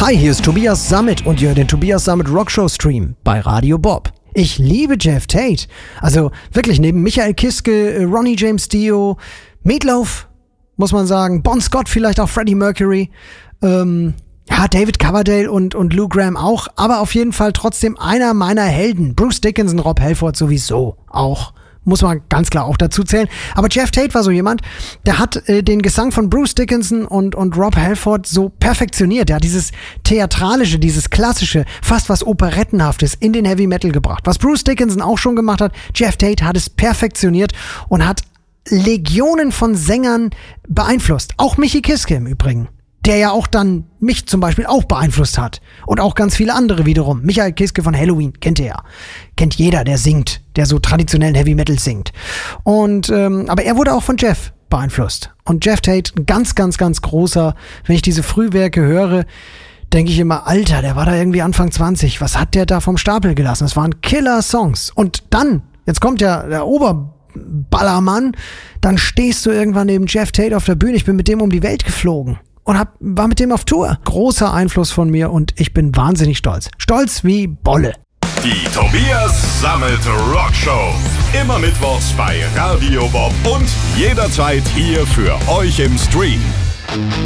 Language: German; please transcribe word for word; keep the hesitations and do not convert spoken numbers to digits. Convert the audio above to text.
Hi, hier ist Tobias Sammet und ihr hört den Tobias Sammet Rockshow Stream bei Radio Bob. Ich liebe Jeff Tate. Also wirklich, neben Michael Kiske, Ronnie James Dio, Meatloaf, muss man sagen, Bon Scott, vielleicht auch Freddie Mercury, ähm, ja, David Coverdale und, und Lou Gramm auch, aber auf jeden Fall trotzdem einer meiner Helden. Bruce Dickinson, Rob Halford sowieso auch. Muss man ganz klar auch dazu zählen. Aber Jeff Tate war so jemand, der hat äh, den Gesang von Bruce Dickinson und, und Rob Halford so perfektioniert. Der hat dieses Theatralische, dieses Klassische, fast was Operettenhaftes in den Heavy Metal gebracht. Was Bruce Dickinson auch schon gemacht hat, Jeff Tate hat es perfektioniert und hat Legionen von Sängern beeinflusst. Auch Michi Kiske im Übrigen. Der ja auch dann mich zum Beispiel auch beeinflusst hat. Und auch ganz viele andere wiederum. Michael Kiske von Halloween, kennt ihr ja. Kennt jeder, der singt, der so traditionellen Heavy Metal singt. Und ähm, aber er wurde auch von Jeff beeinflusst. Und Jeff Tate, ein ganz, ganz, ganz großer, wenn ich diese Frühwerke höre, denke ich immer, Alter, der war da irgendwie Anfang zwanzig. Was hat der da vom Stapel gelassen? Das waren Killer-Songs. Und dann, jetzt kommt ja der Oberballermann, dann stehst du irgendwann neben Jeff Tate auf der Bühne. Ich bin mit dem um die Welt geflogen. Und hab, war mit dem auf Tour. Großer Einfluss von mir und ich bin wahnsinnig stolz. Stolz wie Bolle. Die Tobias Sammet Rockshow. Immer mittwochs bei Radio Bob und jederzeit hier für euch im Stream.